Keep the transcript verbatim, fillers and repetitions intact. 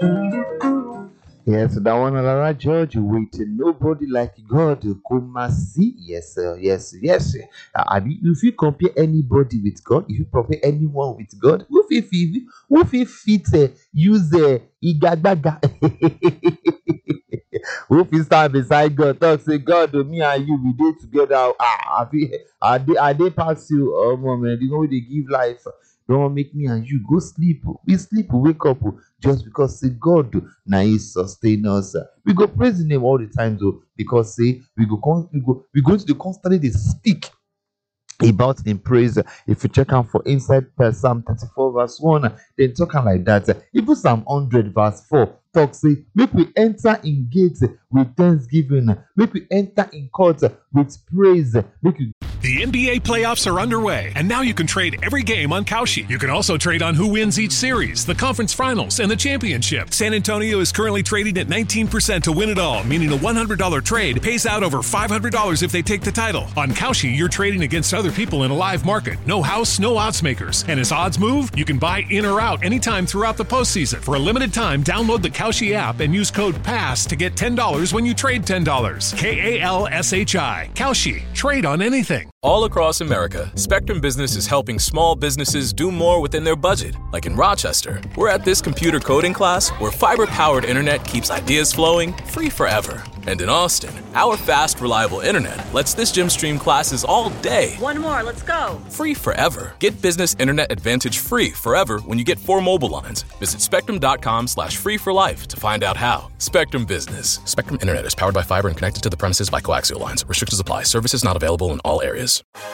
Yes, that one, Alara George, waiting. Nobody like God. Kumasi. Yes, sir. Yes, yes. Uh, I mean, if you compare anybody with God, if you compare anyone with God, who fit fit who fit fit uh, use uh, igagbaga, who fit stand beside God, talk say God, oh, me and you, we dey together. Ah, I fit, I dey, I dey pass you. Oh, man, you know we dey give life. Don't make me and you go sleep. We sleep, we wake up just because say God na He sustain us. We go praise His name all the time though, because say we go con- we go we going to the constantly dey speak about in praise. If you check out for inside uh, Psalm thirty-four verse one, then talking like that. Even Psalm one hundred verse four talk say make we enter in gates with thanksgiving, make we enter in court with praise, make we. The N B A playoffs are underway, and now you can trade every game on Kalshi. You can also trade on who wins each series, the conference finals, and the championship. San Antonio is currently trading at nineteen percent to win it all, meaning a one hundred dollars trade pays out over five hundred dollars if they take the title. On Kalshi, you're trading against other people in a live market. No house, no odds makers. And as odds move, you can buy in or out anytime throughout the postseason. For a limited time, download the Kalshi app and use code PASS to get ten dollars when you trade ten dollars. K A L S H I. Kalshi. Trade on anything. All across America, Spectrum Business is helping small businesses do more within their budget. Like in Rochester, we're at this computer coding class where fiber-powered internet keeps ideas flowing free forever. And in Austin, our fast, reliable internet lets this gym stream classes all day. One more, let's go. Free forever. Get Business Internet Advantage free forever when you get four mobile lines. Visit spectrum.com slash free for life to find out how. Spectrum Business. Spectrum Internet is powered by fiber and connected to the premises by coaxial lines. Restrictions apply. Services not available in all areas.